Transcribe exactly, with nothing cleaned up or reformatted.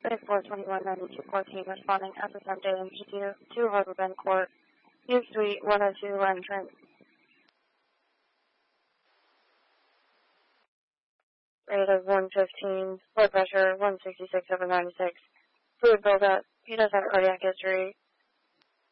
four twenty-one ninety-two fourteen, responding S S M J M P two to Harbor Bend Court, U Suite one oh two, entrance. Rate of one fifteen, blood pressure one sixty-six over ninety-six, fluid buildup. He does have cardiac history.